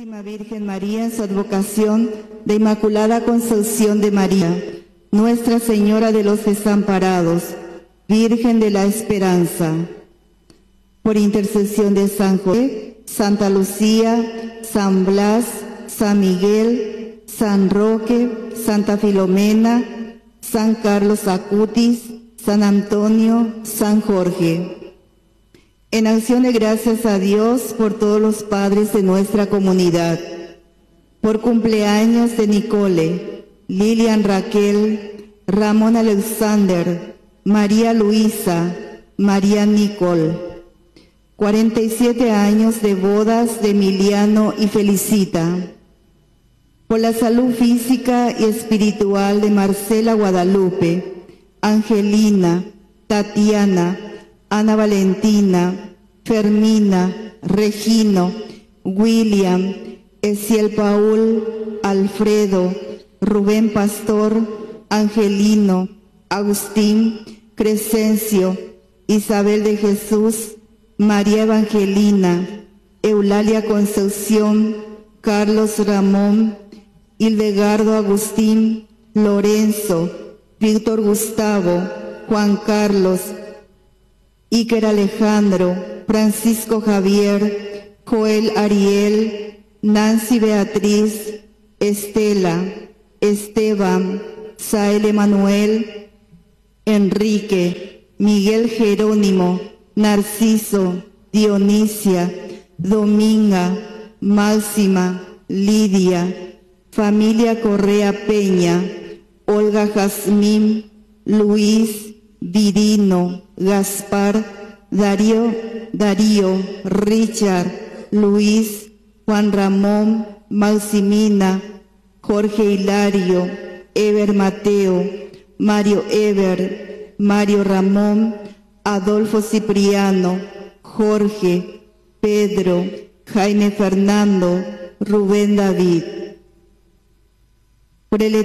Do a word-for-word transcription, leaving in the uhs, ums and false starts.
Santísima Virgen María en su advocación de Inmaculada Concepción de María, Nuestra Señora de los Desamparados, Virgen de la Esperanza. Por intercesión de San José, Santa Lucía, San Blas, San Miguel, San Roque, Santa Filomena, San Carlos Acutis, San Antonio, San Jorge. En acción de gracias a Dios por todos los padres de nuestra comunidad, por cumpleaños de Nicole, Lilian Raquel, Ramón Alexander, María Luisa, María Nicole. cuarenta y siete años de bodas de Emiliano y Felicita. Por la salud física y espiritual de Marcela Guadalupe, Angelina, Tatiana, Ana Valentina, Fermina, Regino, William, Esiel Paul, Alfredo, Rubén Pastor, Angelino, Agustín, Crescencio, Isabel de Jesús, María Evangelina, Eulalia Concepción, Carlos Ramón, Hildegardo Agustín, Lorenzo, Víctor Gustavo, Juan Carlos, Iker Alejandro, Francisco Javier, Joel Ariel, Nancy Beatriz, Estela, Esteban, Sael Emanuel, Enrique, Miguel Jerónimo, Narciso, Dionisia, Dominga, Máxima, Lidia, familia Correa Peña, Olga Jazmín, Luis, Virino, Gaspar, Darío, Darío, Richard, Luis, Juan Ramón, Maximina, Jorge Hilario, Ever Mateo, Mario Ever, Mario Ramón, Adolfo Cipriano, Jorge, Pedro, Jaime Fernando, Rubén David. Por el